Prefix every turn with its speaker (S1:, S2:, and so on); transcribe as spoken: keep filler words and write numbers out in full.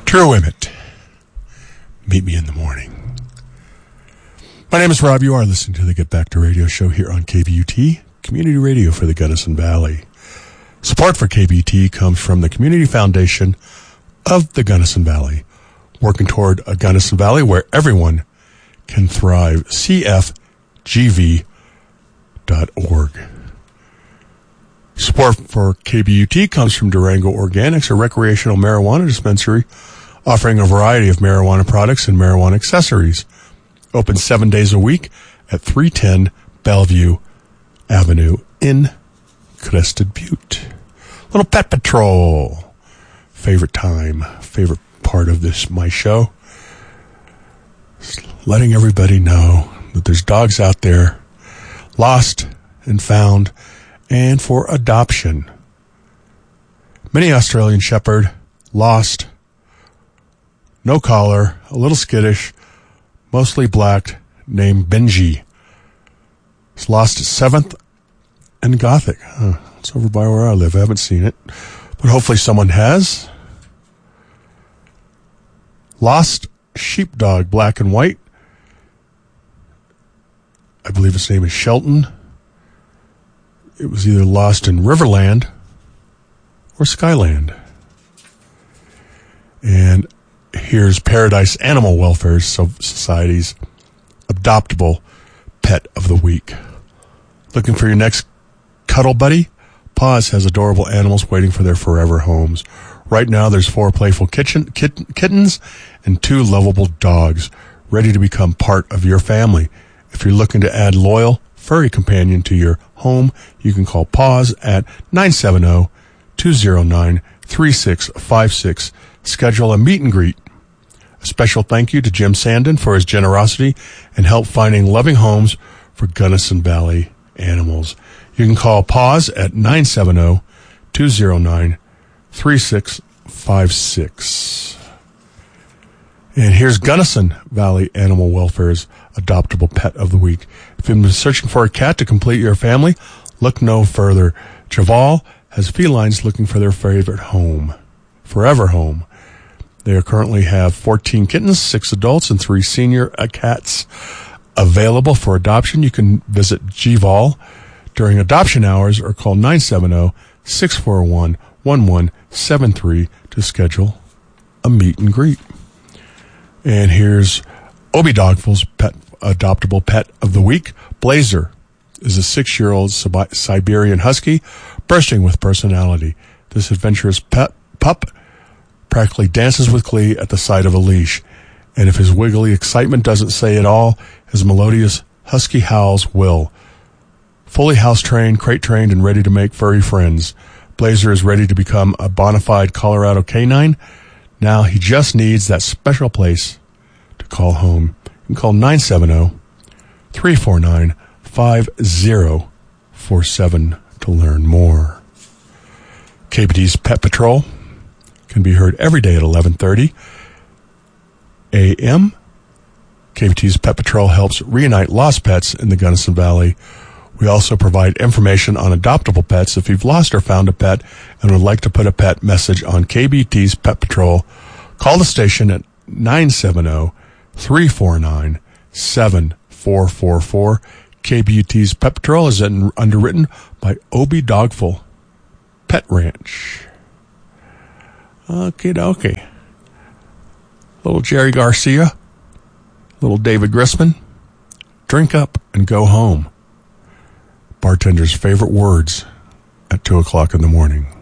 S1: True Emmett. Meet me in the morning. My name is Rob. You are listening to the Get Back to Radio show here on K B U T, Community Radio for the Gunnison Valley. Support for K B U T comes from the Community Foundation of the Gunnison Valley, working toward a Gunnison Valley where everyone can thrive. C F G V dot org. Support for K B U T comes from Durango Organics, a recreational marijuana dispensary offering a variety of marijuana products and marijuana accessories. Open seven days a week at three ten Bellevue Avenue in Crested Butte. Little Pet Patrol. Favorite time, favorite part of this, my show. Just letting everybody know that there's dogs out there lost and found and for adoption. Mini Australian Shepherd, lost, no collar, a little skittish, mostly black, named Benji. He's lost at seventh and Gothic. Huh, it's over by where I live. I haven't seen it, but hopefully someone has. Lost sheepdog, black and white. I believe his name is Shelton. It was either lost in Riverland or Skyland. And here's Paradise Animal Welfare Society's Adoptable Pet of the Week. Looking for your next cuddle buddy? Paws has adorable animals waiting for their forever homes. Right now, there's four playful kitchen, kitten, kittens and two lovable dogs ready to become part of your family. If you're looking to add loyal, furry companion to your home, you can call Paws at nine seven zero, two zero nine, three six five six. Schedule a meet and greet. A special thank you to Jim Sandin for his generosity and help finding loving homes for Gunnison Valley animals. You can call Paws at nine seven zero, two zero nine, three six five six. And here's Gunnison Valley Animal Welfare's Adoptable Pet of the Week. If you've been searching for a cat to complete your family, look no further. Javal has felines looking for their favorite home, forever home. They currently have fourteen kittens, six adults, and three senior cats available for adoption. You can visit Javal during adoption hours or call nine seven zero, six four one, one one seven three to schedule a meet and greet. And here's Obi Dogful's pet, adoptable pet of the week. Blazer is a six-year-old Siberian husky bursting with personality. This adventurous pet, pup practically dances with glee at the sight of a leash. And if his wiggly excitement doesn't say it all, his melodious husky howls will. Fully house-trained, crate-trained, and ready to make furry friends, Blazer is ready to become a bona fide Colorado canine. Now he just needs that special place to call home. You can call nine seven zero, three four nine, five zero four seven to learn more. K B T's Pet Patrol can be heard every day at eleven thirty a.m. K B T's Pet Patrol helps reunite lost pets in the Gunnison Valley. We also provide information on adoptable pets. If you've lost or found a pet and would like to put a pet message on K B T's Pet Patrol, call the station at nine seven zero, three four nine, seven four four four. K B T's Pet Patrol is underwritten by Obi Dogful Pet Ranch. Okay, okay. Little Jerry Garcia, little David Grisman, drink up and go home. Bartender's favorite words at two o'clock in the morning.